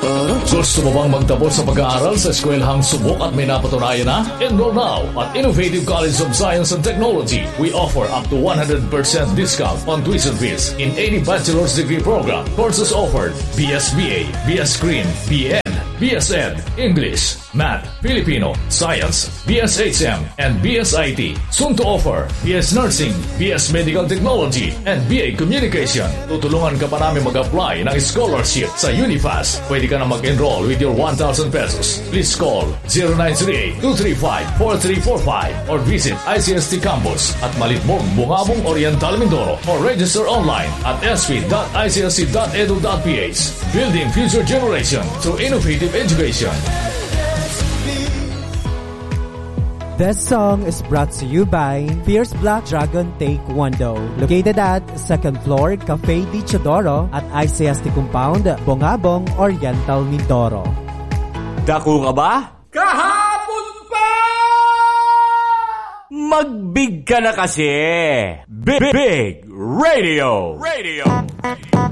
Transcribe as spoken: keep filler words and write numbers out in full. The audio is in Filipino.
Gusto mo bang magtapos sa pag-aaral sa eskwelahang subok at may napatunayan na? Enroll now at Innovative College of Science and Technology. We offer up to one hundred percent discount on tuition fees in eighty bachelor's degree program. Courses offered: B S B A, B S Green, B N, B S Ed, English, Math, Filipino, Science, B S H M, and B S I T. Soon to offer B S Nursing, B S Medical Technology, and B A Communication. Tutulungan ka pa namin mag-apply ng scholarship sa Unifast. Pwede ka na mag-enroll with your one thousand pesos. Please call zero nine three eight, two three five, four three four five or visit I C S T Campus at Malitmog, Bungabong, Oriental, Mindoro or register online at s p dot i c s c dot e d u dot p h. Building future generation through innovative education. This song is brought to you by Fierce Black Dragon Taekwondo, located at second floor Cafe de Chodoro at I C S T Compound, Bongabong, Oriental, Mindoro. Dako ka ba? Kahapon pa! Magbig ka na kasi! Big, Big Radio! Radio!